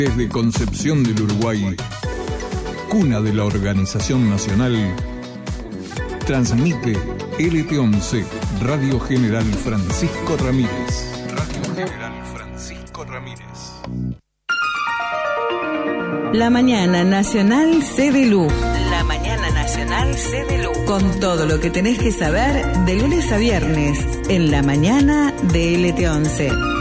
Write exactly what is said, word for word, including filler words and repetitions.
Desde Concepción del Uruguay, cuna de la Organización Nacional, transmite L T once, Radio General Francisco Ramírez. Radio General Francisco Ramírez. La mañana nacional C D L U. La mañana nacional C D L U. Con todo lo que tenés que saber de lunes a viernes en la mañana de L T once.